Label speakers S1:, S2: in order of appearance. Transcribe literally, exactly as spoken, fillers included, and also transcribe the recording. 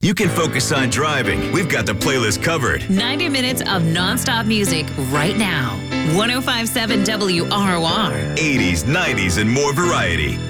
S1: You can focus on driving. We've got the playlist covered.
S2: ninety minutes of nonstop music right now. one oh five point seven W R O R.
S1: eighties, nineties, and more variety.